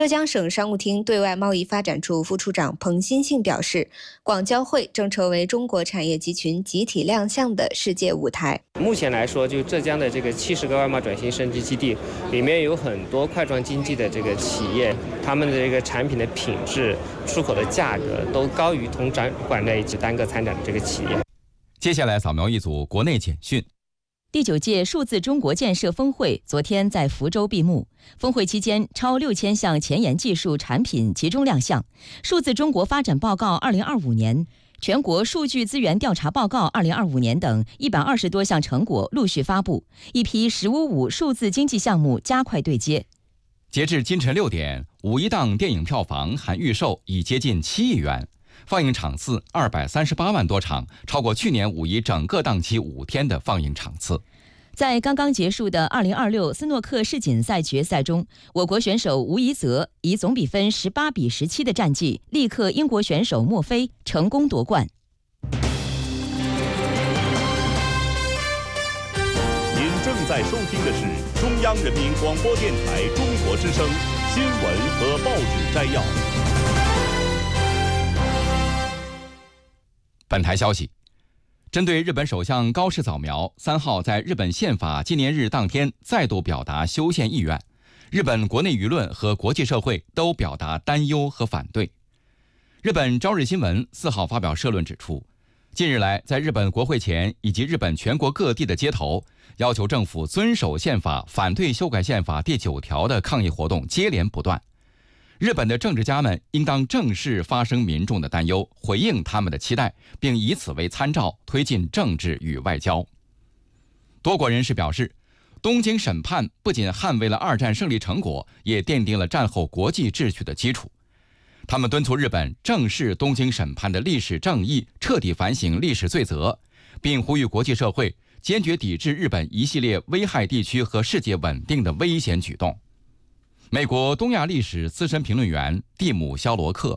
浙江省商务厅对外贸易发展处副处长彭新信表示，广交会正成为中国产业集群集体亮相的世界舞台。 目前来说，就浙江的这个70个外贸转型升级基地里面有很多块状经济的这个企业，他们的这个产品的品质、出口的价格都高于同展馆内单个参展的这个企业。 接下来扫描一组国内简讯。 第9届数字中国建设峰会昨天在福州闭幕。峰会期间，超6000项前沿技术产品集中亮相。数字中国发展报告2025年、全国数据资源调查报告2025年等120多项成果陆续发布，一批“1055”数字经济项目加快对接。 截至今晨6点，五一档电影票房含预售已接近7亿元，放映场次238万多场，超过去年五一整个档期5天的放映场次。 在刚刚结束的2026斯诺克世锦赛决赛中，我国选手吴怡泽以总比分18比17的战绩力克英国选手墨菲，成功夺冠。 您正在收听的是中央人民广播电台中国之声新闻和报纸摘要。 本台消息，针对日本首相高市早苗3号在日本宪法纪念日当天再度表达修宪意愿，日本国内舆论和国际社会都表达担忧和反对。日本朝日新闻4号发表社论指出，近日来在日本国会前以及日本全国各地的街头，要求政府遵守宪法、反对修改宪法第9条的抗议活动接连不断。日本的政治家们应当正视发生民众的担忧，回应他们的期待，并以此为参照，推进政治与外交。多国人士表示，东京审判不仅捍卫了2战胜利成果，也奠定了战后国际秩序的基础。他们敦促日本正视东京审判的历史正义，彻底反省历史罪责，并呼吁国际社会坚决抵制日本一系列危害地区和世界稳定的危险举动。美国东亚历史资深评论员蒂姆·肖罗克，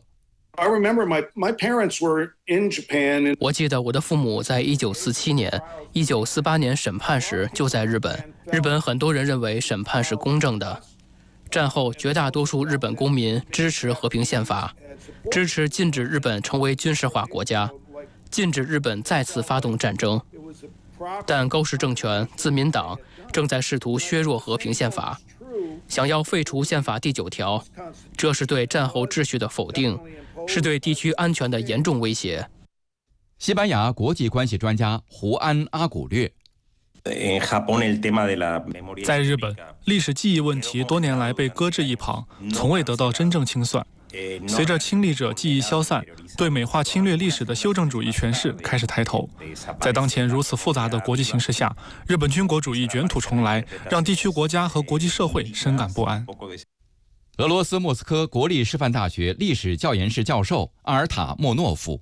我记得我的父母在1947年、1948年审判时就在日本。日本很多人认为审判是公正的。战后，绝大多数日本公民支持和平宪法，支持禁止日本成为军事化国家，禁止日本再次发动战争。但高市政权、自民党正在试图削弱和平宪法。想要废除宪法第9条，这是对战后秩序的否定，是对地区安全的严重威胁。 西班牙国际关系专家胡安·阿古略， 在日本，历史记忆问题多年来被搁置一旁，从未得到真正清算。随着亲历者记忆消散，对美化侵略历史的修正主义诠释开始抬头。在当前如此复杂的国际形势下，日本军国主义卷土重来，让地区国家和国际社会深感不安。 俄罗斯莫斯科国立师范大学历史教研室教授阿尔塔莫诺夫，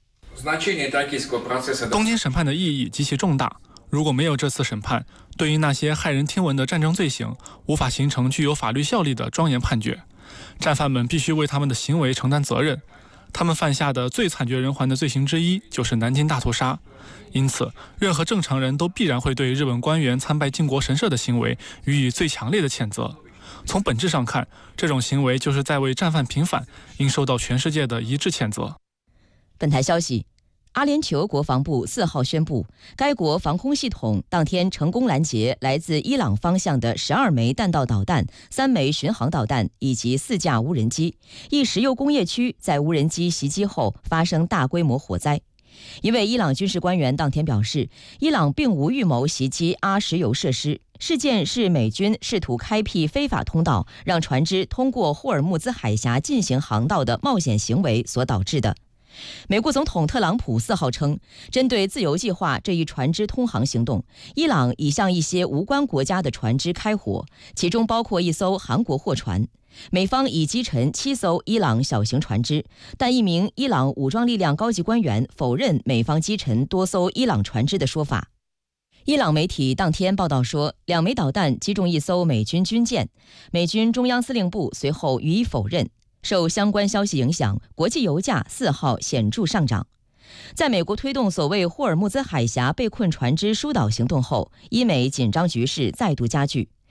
东京审判的意义极其重大。如果没有这次审判，对于那些骇人听闻的战争罪行，无法形成具有法律效力的庄严判决。战犯们必须为他们的行为承担责任。他们犯下的最惨绝人寰的罪行之一就是南京大屠杀。因此，任何正常人都必然会对日本官员参拜靖国神社的行为予以最强烈的谴责。从本质上看，这种行为就是在为战犯平反，应受到全世界的一致谴责。 本台消息，阿联酋国防部4号宣布，该国防空系统当天成功拦截来自伊朗方向的12枚弹道导弹、3枚巡航导弹以及4架无人机。一石油工业区在无人机袭击后发生大规模火灾。一位伊朗军事官员当天表示，伊朗并无预谋袭击阿石油设施，事件是美军试图开辟非法通道，让船只通过霍尔木兹海峡进行航道的冒险行为所导致的。美国总统特朗普4号称，针对自由计划这一船只通航行动，伊朗已向一些无关国家的船只开火，其中包括一艘韩国货船。美方已击沉7艘伊朗小型船只，但一名伊朗武装力量高级官员否认美方击沉多艘伊朗船只的说法。伊朗媒体当天报道说，2枚导弹击中一艘美军军舰，美军中央司令部随后予以否认。受相关消息影响，国际油价4号显著上涨。在美国推动所谓霍尔木兹海峡被困船只疏导行动后，伊美紧张局势再度加剧。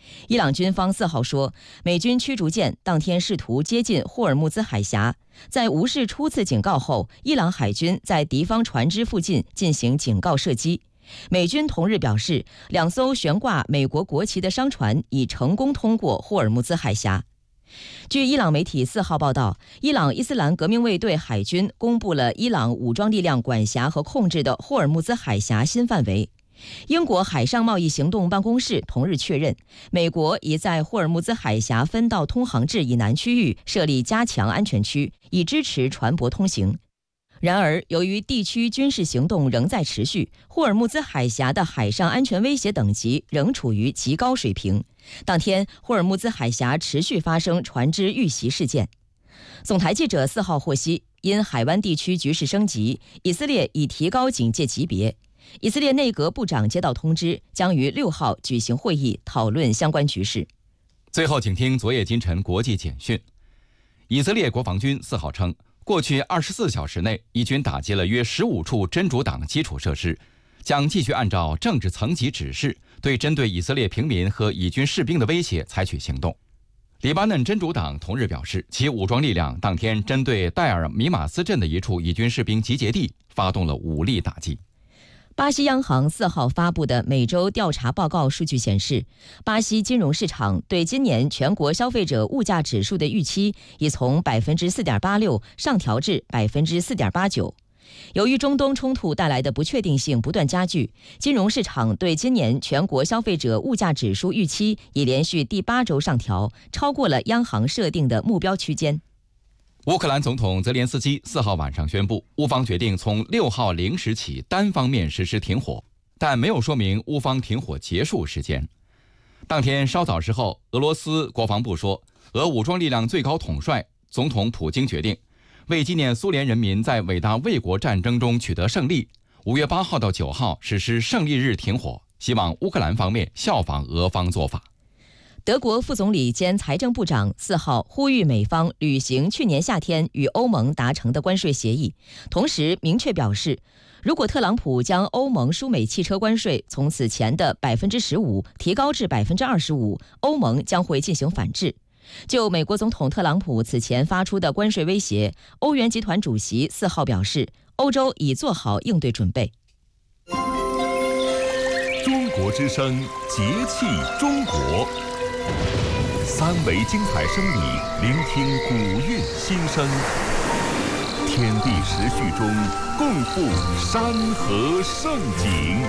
伊朗军方4号说，美军驱逐舰当天试图接近霍尔木兹海峡，在无视初次警告后，伊朗海军在敌方船只附近进行警告射击。美军同日表示，2艘悬挂美国国旗的商船已成功通过霍尔木兹海峡。据伊朗媒体4号报道，伊朗伊斯兰革命卫队海军公布了伊朗武装力量管辖和控制的霍尔木兹海峡新范围。英国海上贸易行动办公室同日确认，美国已在霍尔木兹海峡分道通航制以南区域设立加强安全区，以支持船舶通行。然而，由于地区军事行动仍在持续，霍尔木兹海峡的海上安全威胁等级仍处于极高水平。当天，霍尔木兹海峡持续发生船只遇袭事件。总台记者4号获悉，因海湾地区局势升级，以色列已提高警戒级别。以色列内阁部长接到通知，将于6号举行会议讨论相关局势。 最后，请听昨夜今晨国际简讯。以色列国防军4号称，过去24小时内，以军打击了约15处真主党基础设施，将继续按照政治层级指示，对针对以色列平民和以军士兵的威胁采取行动。黎巴嫩真主党同日表示，其武装力量当天针对戴尔米马斯镇的一处以军士兵集结地发动了武力打击。 巴西央行4号发布的每周调查报告数据显示，巴西金融市场对今年全国消费者物价指数的预期已从 4.86% 上调至 4.89%。由于中东冲突带来的不确定性不断加剧，金融市场对今年全国消费者物价指数预期已连续第8周上调，超过了央行设定的目标区间。 乌克兰总统泽连斯基4号晚上宣布，乌方决定从6号0时起单方面实施停火，但没有说明乌方停火结束时间。当天稍早时候，俄罗斯国防部说，俄武装力量最高统帅总统普京决定，为纪念苏联人民在伟大卫国战争中取得胜利，5月8号到9号实施胜利日停火，希望乌克兰方面效仿俄方做法。 德国副总理兼财政部长4号呼吁美方履行去年夏天与欧盟达成的关税协议，同时明确表示，如果特朗普将欧盟输美汽车关税从此前的 15% 提高至 25%， 欧盟将会进行反制。就美国总统特朗普此前发出的关税威胁，欧元集团主席4号表示，欧洲已做好应对准备。 中国之声，节气中国，3维精彩声理，聆听古韵心声，天地时序中共赴山河盛景。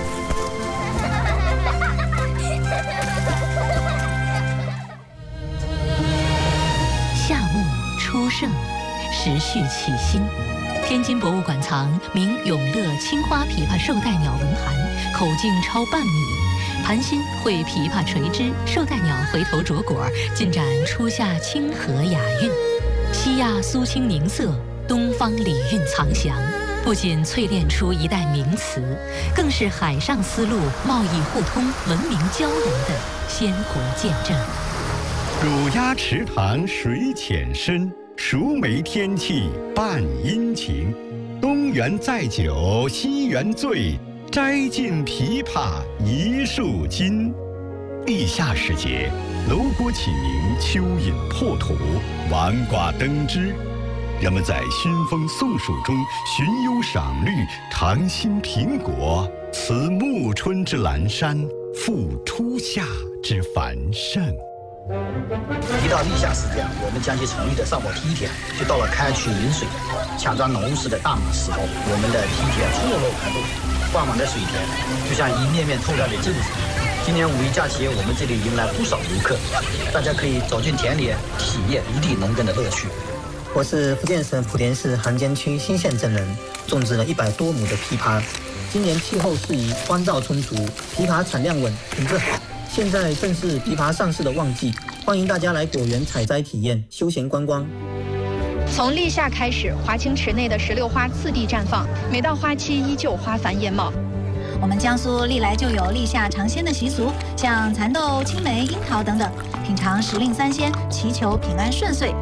夏木初盛，时序起兴。天津博物馆藏明永乐青花琵琶绶带鸟文函，口径超半米。盘心绘琵琶垂枝，绶带鸟回头啄果，尽展初夏清和雅韵。西亚苏清凝色，东方礼韵藏详。不仅淬炼出一代名词，更是海上丝路、贸易互通、文明交融的鲜活见证。 乳鸦池塘水浅深，熟梅天气伴阴晴。东园载酒西园醉，摘尽琵琶一树金。立夏时节，楼锅启明，蚯蚓破土，丸瓜登枝。人们在熏风送暑中寻幽赏绿，尝新苹果，此暮春之阑珊，复初夏之繁盛。 一到立夏时节，我们将其成立的上坡梯田就到了开渠引水、强装浓时的大满时候，我们的梯田错落排布，挂满了水田，就像一面面透亮的镜子。今年5一假期，我们这里迎来不少游客，大家可以走进田里，体验一地农耕的乐趣。 我是福建省莆田市杭间区新县镇人，种植了100多亩的枇杷。今年气候适宜，光照充足，枇杷产量稳，品质好。现在正是枇杷上市的旺季，欢迎大家来果园采摘体验，休闲观光。 从立夏开始，华清池内的石榴花次第绽放，每到花期依旧花繁艳茂。 我们江苏历来就有立夏尝鲜的习俗，像蚕豆、青梅、樱桃等等，品尝时令3鲜，祈求平安顺遂。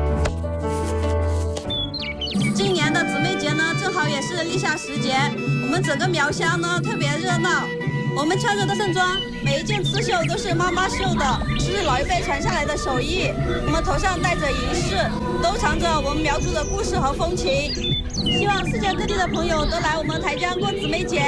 今年的姊妹节呢，正好也是立夏时节，我们整个苗乡呢特别热闹。 我们穿着的盛装，每一件刺绣都是妈妈绣的，是老一辈传下来的手艺。我们头上戴着银饰，都藏着我们苗族的故事和风情。希望世界各地的朋友都来我们台江过姊妹节。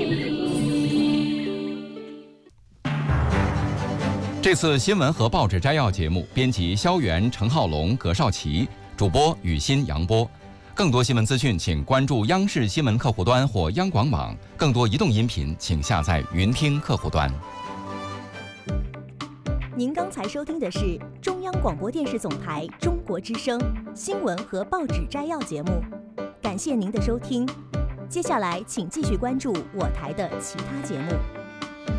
这次新闻和报纸摘要节目，编辑肖元、陈浩龙、葛少奇，主播雨欣、杨波。更多新闻资讯，请关注央视新闻客户端或央广网。更多移动音频，请下载云听客户端。 您刚才收听的是中央广播电视总台中国之声新闻和报纸摘要节目，感谢您的收听。接下来，请继续关注我台的其他节目。